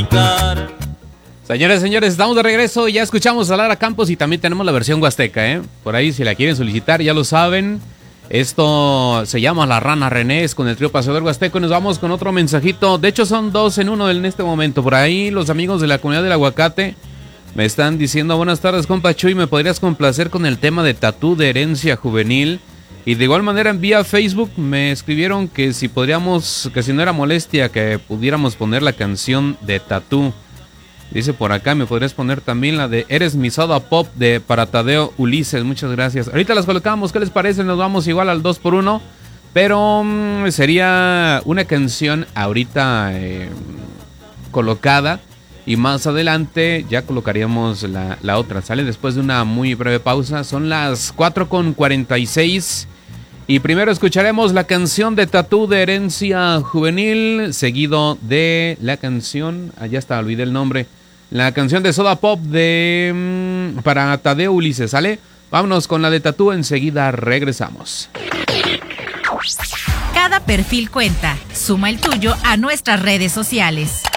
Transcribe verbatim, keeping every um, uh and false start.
brincar. Señores, señores, estamos de regreso. Ya escuchamos a Lara Campos y también tenemos la versión huasteca, ¿eh? Por ahí, si la quieren solicitar, ya lo saben. Esto se llama La Rana Renés con el trío Paseador Huasteco. Y nos vamos con otro mensajito. De hecho, son dos en uno en este momento. Por ahí, los amigos de la comunidad del aguacate me están diciendo: buenas tardes, compa Chuy, ¿me podrías complacer con el tema de Tatú de herencia juvenil? Y de igual manera, en vía Facebook me escribieron que si podríamos, que si no era molestia, que pudiéramos poner la canción de Tatú. Dice por acá, me podrías poner también la de Eres mi soda pop de para Tadeo Ulises. Muchas gracias. Ahorita las colocamos, ¿qué les parece? Nos vamos igual al dos por uno. Pero um, sería una canción ahorita eh, colocada. Y más adelante ya colocaríamos la, la otra. Sale después de una muy breve pausa. Son las cuatro con cuarenta y seis. Y primero escucharemos la canción de Tatú de herencia juvenil. Seguido de la canción... Allá está, olvidé el nombre. La canción de Soda Pop de mmm, para Tadeo Ulises, ¿sale? Vámonos con la de Tatú, enseguida regresamos. Cada perfil cuenta. Suma el tuyo a nuestras redes sociales.